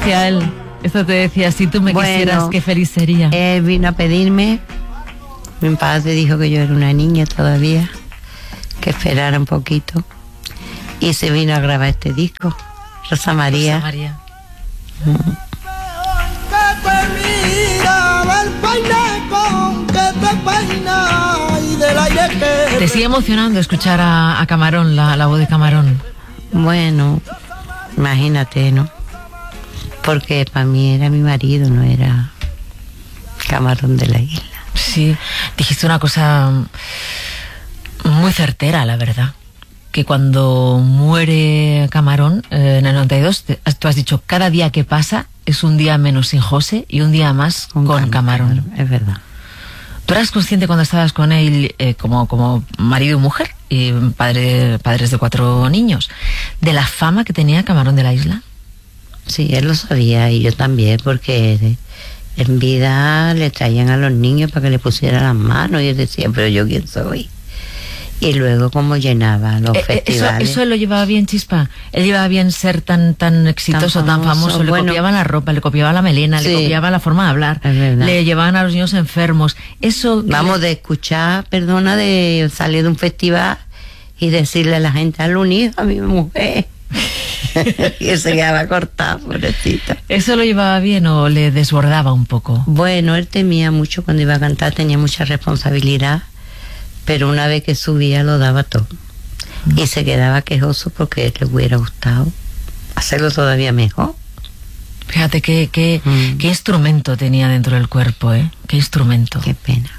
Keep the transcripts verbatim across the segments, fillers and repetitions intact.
decía él? Esto te decía, si tú me bueno, quisieras, qué feliz sería. Él vino a pedirme, mi padre dijo que yo era una niña todavía, que esperara un poquito, y se vino a grabar este disco, Rosa María. Rosa María. Mm. ¿Te sigue emocionando escuchar a, a Camarón, la, la voz de Camarón? Bueno, imagínate, ¿no? Porque para mí era mi marido, no era Camarón de la Isla. Sí, dijiste una cosa muy certera, la verdad. Que cuando muere Camarón, eh, en el noventa y dos, te, tú has dicho, cada día que pasa es un día menos sin José y un día más con, con Camarón. Camarón. Es verdad. ¿Tú eras consciente cuando estabas con él, eh, como, como marido y mujer, y padre, padres de cuatro niños, de la fama que tenía Camarón de la Isla? Sí, él lo sabía y yo también, porque en vida le traían a los niños para que le pusieran las manos y él decía, pero yo quién soy. Y luego cómo llenaba los eh, festivales. Eso, eso él lo llevaba bien, Chispa. Él llevaba bien ser tan tan exitoso, tan famoso. Tan famoso. Le bueno, copiaban la ropa, le copiaban la melena, sí, le copiaban la forma de hablar. Le llevaban a los niños enfermos. Eso. Vamos, le... de escuchar, perdona, de salir de un festival y decirle a la gente, al unido a mi mujer. Y se quedaba cortado, pobrecita. ¿Eso lo llevaba bien o le desbordaba un poco? Bueno, él temía mucho cuando iba a cantar, tenía mucha responsabilidad. Pero una vez que subía lo daba todo. Mm. Y se quedaba quejoso porque le hubiera gustado hacerlo todavía mejor. Fíjate qué, qué, mm. qué instrumento tenía dentro del cuerpo, ¿eh? Qué instrumento. Qué pena.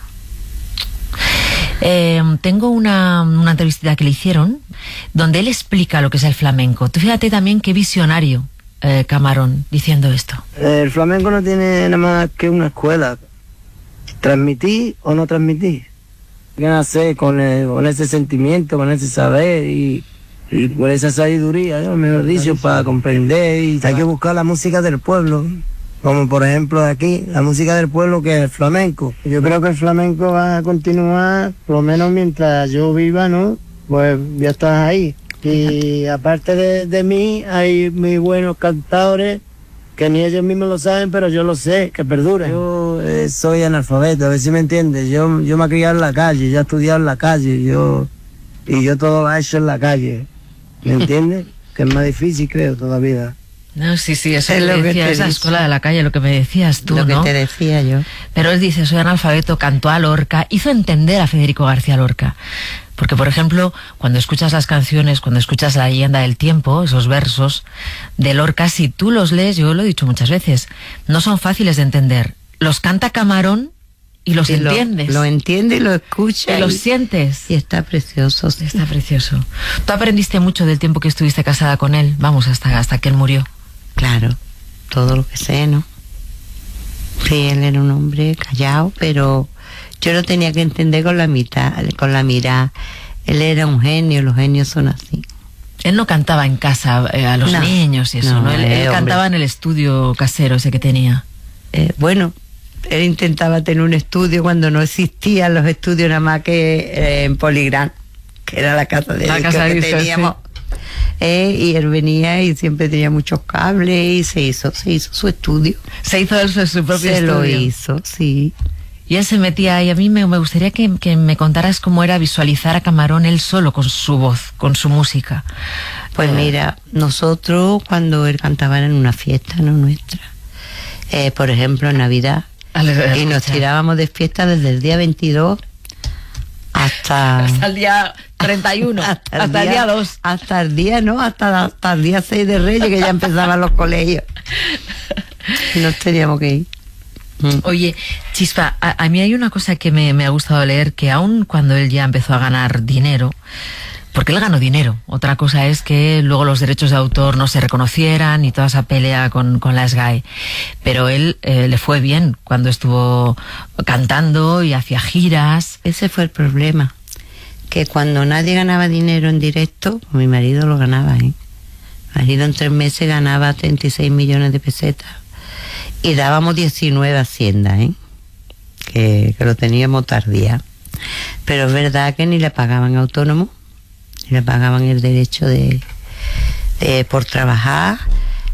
Eh, tengo una, una entrevista que le hicieron donde él explica lo que es el flamenco. Tú fíjate también qué visionario, eh, Camarón, diciendo esto. El flamenco no tiene nada más que una escuela. Transmitir o no transmitir. Que nacer con, el, con ese sentimiento, con ese saber y, y con esa sabiduría, ¿no? Mejor dicho, para comprender. Y hay que buscar la música del pueblo, como por ejemplo aquí, la música del pueblo, que es el flamenco. Yo creo que el flamenco va a continuar, por lo menos mientras yo viva, ¿no? Pues ya estás ahí. Y aparte de, de mí, hay muy buenos cantadores que ni ellos mismos lo saben, pero yo lo sé, que perdura. Yo eh, soy analfabeto, a ver si me entiendes. Yo, yo me he criado en la calle, yo he estudiado en la calle, yo y yo todo lo he hecho en la calle. ¿Me entiendes? Que es más difícil, creo, todavía. No, sí, sí, eso es lo que decía, esa escuela de la calle, lo que me decías tú, lo ¿no? Lo que te decía yo. Pero él dice, soy analfabeto, cantó a Lorca, hizo entender a Federico García Lorca. Porque, por ejemplo, cuando escuchas las canciones, cuando escuchas La leyenda del tiempo, esos versos de Lorca, si tú los lees, yo lo he dicho muchas veces, no son fáciles de entender. Los canta Camarón y los y entiendes. Lo, lo entiende y lo escucha. Y, y los sientes. Y está precioso. Sí. Está precioso. Tú aprendiste mucho del tiempo que estuviste casada con él, vamos, hasta, hasta que él murió. Claro, todo lo que sé, ¿no? Sí, él era un hombre callado, pero yo lo tenía que entender con la mitad, con la mirada. Él era un genio, los genios son así. Él no cantaba en casa eh, a los no, niños y eso, ¿no? ¿no? Él, él cantaba en el estudio casero ese que tenía. Eh, bueno, él intentaba tener un estudio cuando no existían los estudios nada más que eh, en Poligrán, que era la casa de la casa que de teníamos. Sí. Eh, y él venía y siempre tenía muchos cables y se hizo, se hizo su estudio. Se hizo su, su propio se estudio. Se lo hizo, sí. Y él se metía ahí. A mí me, me gustaría que, que me contaras cómo era visualizar a Camarón él solo, con su voz, con su música. Pues eh. mira, nosotros cuando él cantaba en una fiesta, no nuestra, eh, por ejemplo en Navidad, y nos tirábamos de fiesta desde el día veintidós hasta... hasta el día treinta y uno, hasta el, hasta día, el día dos. Hasta el día, ¿no? Hasta, hasta el día seis de Reyes, que ya empezaban los colegios. Nos teníamos que ir. Oye, Chispa, a, a mí hay una cosa que me, me ha gustado leer, que aun cuando él ya empezó a ganar dinero, porque él ganó dinero, otra cosa es que luego los derechos de autor no se reconocieran y toda esa pelea con, con la S G A E, pero él eh, le fue bien cuando estuvo cantando y hacía giras. Ese fue el problema, que cuando nadie ganaba dinero en directo, mi marido lo ganaba, ¿eh? Mi marido en tres meses ganaba treinta y seis millones de pesetas. Y dábamos diecinueve haciendas, ¿eh? Que, que lo teníamos tardía. Pero es verdad que ni le pagaban autónomo, ni le pagaban el derecho de, de por trabajar,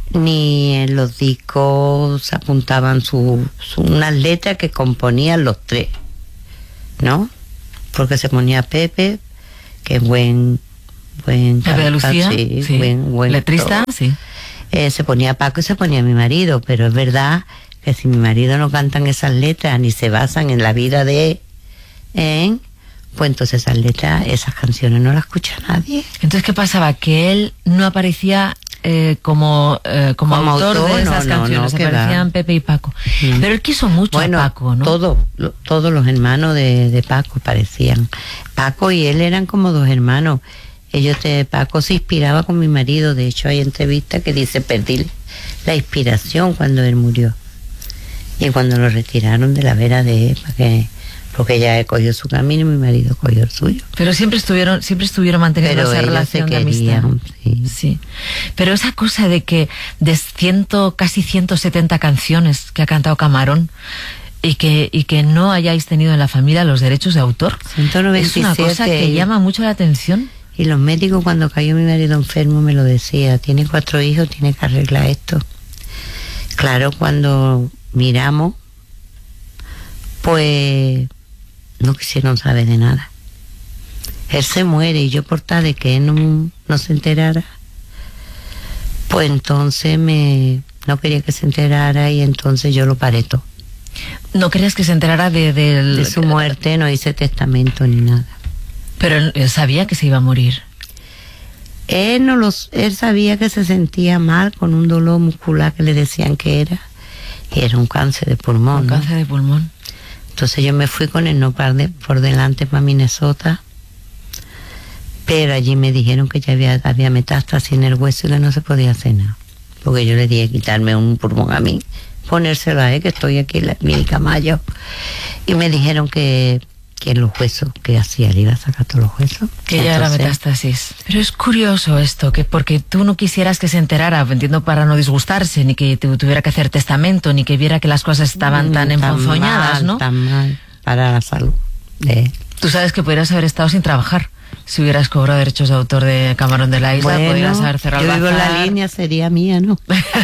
ni en los discos se apuntaban su, su, unas letras que componían los tres, ¿no? Porque se ponía Pepe, que es buen... buen Pepe de Lucía, sí, sí. Buen, buen letrista, actor. sí. Eh, se ponía Paco y se ponía mi marido, pero es verdad que si mi marido no cantan esas letras ni se basan en la vida de él, pues entonces esas letras, esas canciones no las escucha nadie. Entonces, ¿qué pasaba? Que él no aparecía eh, como, eh, como, como autor, autor de esas no, canciones, no, no, aparecían Pepe y Paco. Mm. Pero él quiso mucho bueno, a Paco, ¿no? Todo, lo, todos los hermanos de, de Paco parecían. Paco y él eran como dos hermanos. Ellos de Paco se inspiraba con mi marido. De hecho, hay entrevistas que dice, perdí la inspiración cuando él murió. Y cuando lo retiraron de la vera de él, para que... porque ella cogió su camino y mi marido cogió el suyo. Pero siempre estuvieron, siempre estuvieron manteniendo Pero esa relación de amistad. Sí. sí. Pero esa cosa de que de ciento, casi ciento setenta canciones que ha cantado Camarón y que, y que no hayáis tenido en la familia los derechos de autor, ciento noventa y siete, es una cosa que llama mucho la atención. Y los médicos, cuando cayó mi marido enfermo, me lo decía, tiene cuatro hijos, tiene que arreglar esto. Claro, cuando miramos, pues no quisieron saber de nada. Él se muere y yo, por tal de que él no, no se enterara, pues entonces me no quería que se enterara y entonces yo lo paré todo. ¿No querías que se enterara de, de, de su muerte? No hice testamento ni nada. Pero él, él sabía que se iba a morir. Él no los, él sabía que se sentía mal con un dolor muscular que le decían que era, y era un cáncer de pulmón. Un ¿no? cáncer de pulmón. Entonces yo me fui con el nopal de, por delante para Minnesota, pero allí me dijeron que ya había, había metástasis en el hueso y que no se podía hacer nada. Porque yo le dije quitarme un pulmón a mí, ponérselo a él, que estoy aquí en la clínica Mayo. Y me dijeron que, que en los huesos, que hacía, le iba a sacar todos los huesos. Que ya era metástasis. Pero es curioso esto, que porque tú no quisieras que se enterara, entiendo, para no disgustarse, ni que tuviera que hacer testamento, ni que viera que las cosas estaban tan, tan emponzoñadas, mal, ¿no? Tan mal para la salud de él. Tú sabes que podrías haber estado sin trabajar. Si hubieras cobrado derechos de autor de Camarón de la Isla, bueno, podrías haber cerrado el bazar. Yo vivo en la línea, sería mía, ¿no?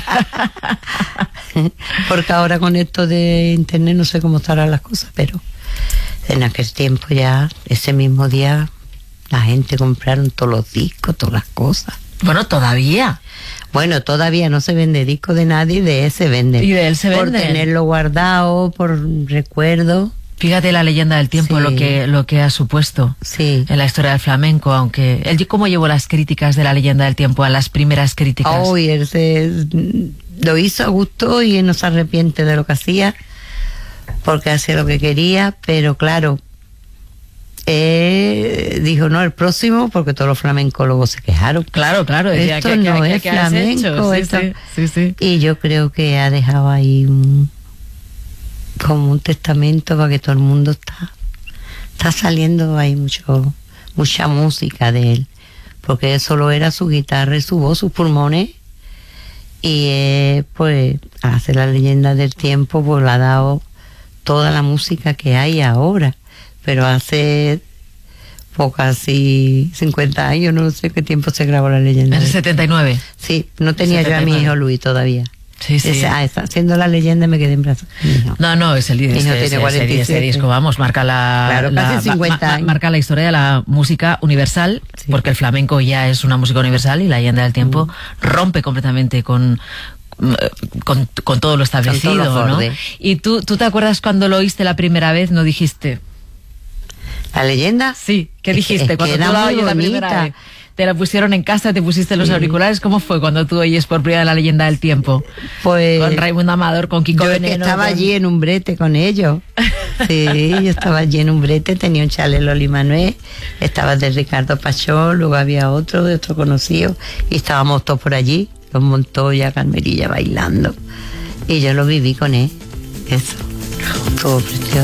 Porque ahora con esto de internet no sé cómo estarán las cosas, pero en aquel tiempo ya, ese mismo día, la gente compraron todos los discos, todas las cosas. Bueno, todavía. Bueno, todavía no se vende disco de nadie, de él se vende. Y de él se vende. Por tenerlo guardado, por recuerdo. Fíjate la leyenda del tiempo, sí. lo que lo que ha supuesto sí. en la historia del flamenco, aunque él cómo llevó las críticas de la leyenda del tiempo, a las primeras críticas. Oh, y él se, lo hizo a gusto y él no se arrepiente de lo que hacía, porque hacía lo que quería, pero claro, él dijo no, el próximo, porque todos los flamencólogos se quejaron. Claro, claro, decía, esto que, no que, es que flamenco, sí, esto. Sí, sí, sí. Y yo creo que ha dejado ahí un como un testamento para que todo el mundo está está saliendo ahí mucho mucha música de él, porque solo era su guitarra y su voz, sus pulmones, y eh, pues al hacer la leyenda del tiempo pues le ha dado toda la música que hay ahora, pero hace pues casi cincuenta años, no sé qué tiempo se grabó la leyenda. En el setenta y nueve. Sí, no tenía setenta y nueve. Yo a mi hijo Luis todavía. Sí, sí. Esa, ah, está haciendo la leyenda, me quedé en brazos. No, no, no es el ese, tiene ese, cuarenta y siete. ese disco, vamos, marca la, claro, la casi cincuenta ma, años. marca la historia de la música universal, sí. Porque el flamenco ya es una música universal y la leyenda del tiempo mm. rompe completamente con con, con todo lo establecido, todo lo ¿no? Y tú, tú te acuerdas cuando lo oíste la primera vez, ¿no dijiste? ¿La leyenda? Sí, ¿qué dijiste? Es que, es cuando que tú la oyes la bonita. primera vez. Te la pusieron en casa, te pusiste los sí. auriculares. ¿Cómo fue cuando tú oyes por primera vez la leyenda del tiempo? Pues con Raimundo Amador, con Kiko yo Veneno. Yo estaba con... allí en un brete con ellos. Sí, yo estaba allí en un brete, tenía un chalet Loli Manuel, estaba de Ricardo Pachón, luego había otro, de otro conocido, y estábamos todos por allí, con Montoya, Carmelilla bailando. Y yo lo viví con él. Eso, todo precioso.